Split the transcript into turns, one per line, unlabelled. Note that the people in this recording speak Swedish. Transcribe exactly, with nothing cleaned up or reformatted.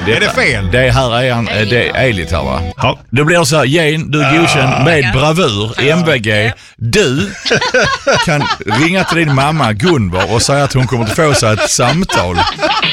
det,
är det fel?
Det här är en, det är lite här va?
Ja.
Det blir så här, Jane, du är godkänd med bravur, M V G. Du kan ringa till din mamma Gunvor och säga att hon kommer att få sig ett samtal.